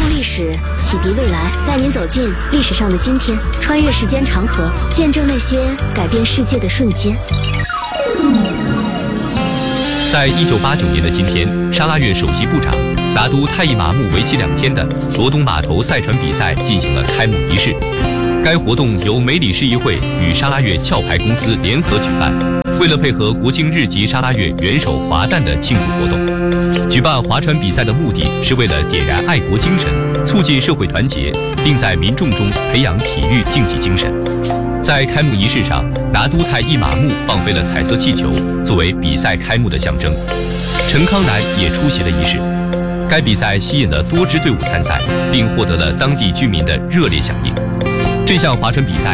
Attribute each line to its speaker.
Speaker 1: 历史，启迪未来，带您走进历史上的今天，穿越时间长河，见证那些改变世界的瞬间。
Speaker 2: 在1989年的今天，沙拉越首席部长拿督泰伊马木为期2天的罗东码头赛船比赛进行了开幕仪式。该活动由梅里市议会与沙拉越壳牌公司联合举办，为了配合国庆日及沙拉越元首华诞的庆祝活动，举办划船比赛的目的是为了点燃爱国精神，促进社会团结，并在民众中培养体育竞技精神。在开幕仪式上，拿督泰伊马木放飞了彩色气球，作为比赛开幕的象征。陈康南也出席了仪式。该比赛吸引了多支队伍参赛，并获得了当地居民的热烈响应。这项划船比赛